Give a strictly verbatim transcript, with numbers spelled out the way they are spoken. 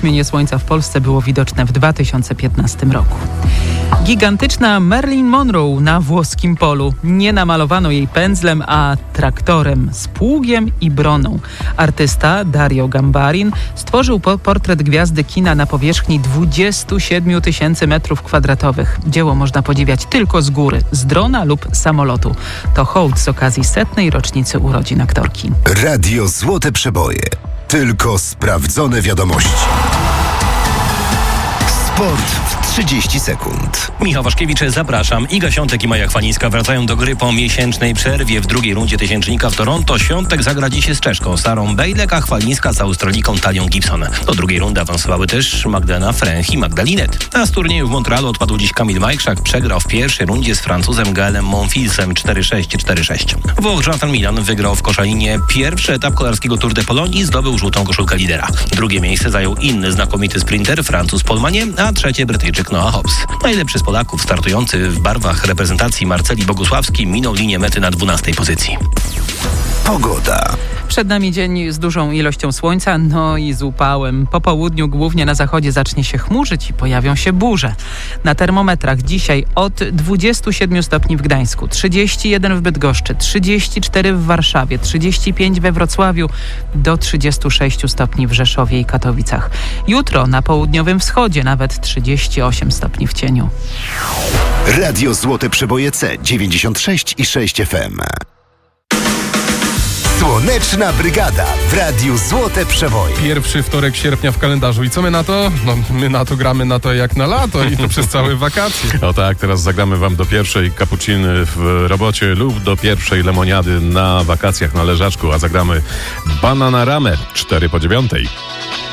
zaćmienie słońca w Polsce było widoczne w dwa tysiące piętnastym roku. Gigantyczna Marilyn Monroe na włoskim polu. Nie namalowano jej pędzlem, a traktorem z pługiem i broną. Artysta Dario Gambarin stworzył po- portret gwiazdy kina na powierzchni dwadzieścia siedem tysięcy metrów kwadratowych. Dzieło można podziwiać tylko z góry, z drona lub samolotu. To hołd z okazji setnej rocznicy urodzin aktorki. Radio Złote Przeboje. Tylko sprawdzone wiadomości. Sport w trzydzieści sekund. Michał Waszkiewicz, zapraszam. Iga Świątek i Maja Chwalińska wracają do gry po miesięcznej przerwie w drugiej rundzie tysięcznika w Toronto. Świątek zagra dziś z Czeszką Sarą Bejlek, a Chwalińska z Australiką Talią Gibson. Do drugiej rundy awansowały też Magdalena Fręch i Magda Linette. A z turnieju w Montrealu odpadł dziś Kamil Majchrzak. Przegrał w pierwszej rundzie z Francuzem Gaelem Monfilsem cztery sześć cztery sześć. Włoch Jonathan Milan wygrał w koszalinie pierwszy etap kolarskiego Tour de Pologne i zdobył żółtą koszulkę lidera. Drugie miejsce zajął inny znakomity sprinter Francuz Paul Magnier, a trzecie Brytyjczyk Noah Hobbs. Najlepszy z Polaków startujący w barwach reprezentacji Marceli Bogusławski minął linię mety na dwunastej pozycji. Pogoda. Przed nami dzień z dużą ilością słońca, no i z upałem. Po południu głównie na zachodzie zacznie się chmurzyć i pojawią się burze. Na termometrach dzisiaj od dwudziestu siedmiu stopni w Gdańsku, trzydzieści jeden w Bydgoszczy, trzydzieści cztery w Warszawie, trzydzieści pięć we Wrocławiu, do trzydziestu sześciu stopni w Rzeszowie i Katowicach. Jutro na południowym wschodzie nawet trzydzieści osiem stopni w cieniu. Radio Złote Przeboje C dziewięćdziesiąt sześć i sześć F M. Słoneczna Brygada w Radiu Złote Przeboje. Pierwszy wtorek sierpnia w kalendarzu. I co my na to? No, my na to gramy na to jak na lato i to przez całe wakacje. O tak, teraz zagramy wam do pierwszej kapuciny w robocie lub do pierwszej lemoniady na wakacjach na leżaczku, a zagramy Bananaramę cztery po dziewiątej.